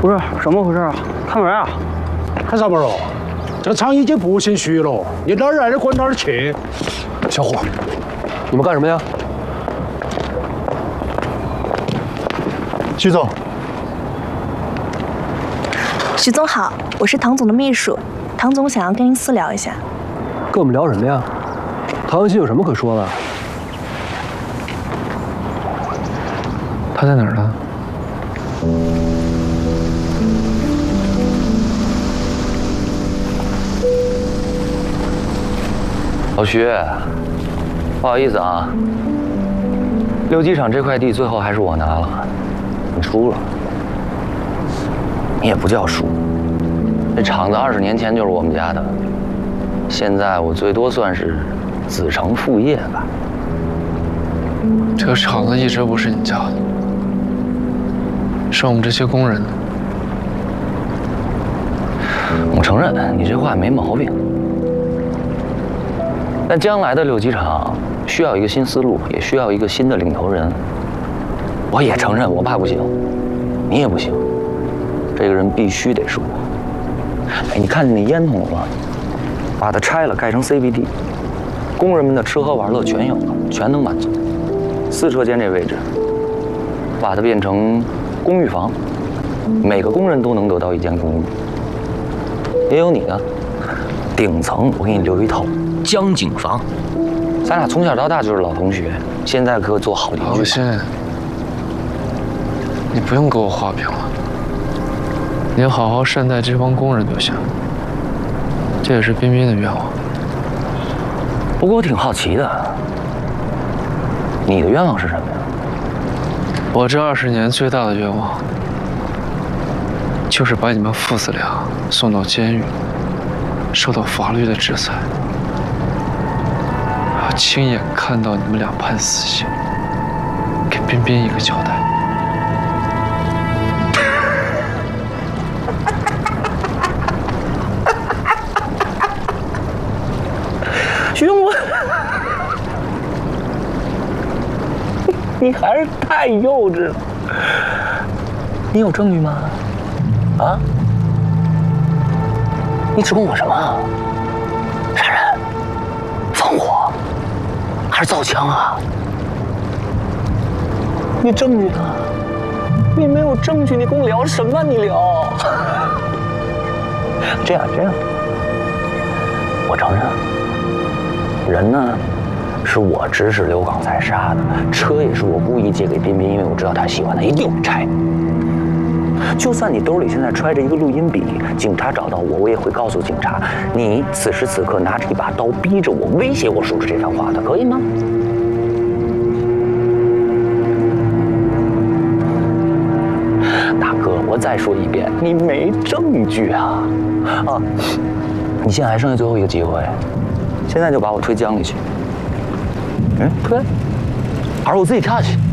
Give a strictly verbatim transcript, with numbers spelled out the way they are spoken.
不是，怎么回事啊？开门啊！ 看啥门哦？这场已经不姓徐了，你哪儿来的滚哪儿去。 小伙，你们干什么呀？ 徐总。 徐总好，我是唐总的秘书，唐总想要跟您私聊一下。 跟我们聊什么呀？唐文新有什么可说的？ 他在哪儿呢？ 老徐，不好意思啊，六机场这块地最后还是我拿了，你输了。你也不叫输，这厂子二十年前就是我们家的，现在我最多算是子承父业吧。 这个厂子一直不是你家的，是我们这些工人的。 我承认你这话没毛病。但将来的六机场需要一个新思路，也需要一个新的领头人。我也承认我爸不行，你也不行，这个人必须得是我。哎，你看见那烟筒了吗？把它拆了，盖成 C B D， 工人们的吃喝玩乐全有了，全能满足。四车间这位置，把它变成公寓房，每个工人都能得到一间公寓。也有你呢，顶层我给你留一套江景房，咱俩从小到大就是老同学，现在可做好邻居。 老辛，你不用给我画饼了，你好好善待这帮工人就行。这也是彬彬的愿望。 不过我挺好奇的，你的愿望是什么呀？ 我这二十年最大的愿望，就是把你们父子俩送到监狱，受到法律的制裁。我亲眼看到你们俩判死刑，给彬彬一个交代。 徐永文，你还是太幼稚了。你有证据吗？啊？你指控我什么？杀人、放火，还是造枪啊？你证据呢？你没有证据，你跟我聊什么？你聊？这样这样，我承认。人呢，是我指使刘港才杀的，车也是我故意借给彬彬，因为我知道他喜欢，他一定会拆。就算你兜里现在揣着一个录音笔，警察找到我，我也会告诉警察，你此时此刻拿着一把刀逼着我，威胁我说出这番话的，可以吗？大哥，我再说一遍，你没证据啊！啊，你现在还剩下最后一个机会。现在就把我推江里去，嗯，推，还是我自己跳下去？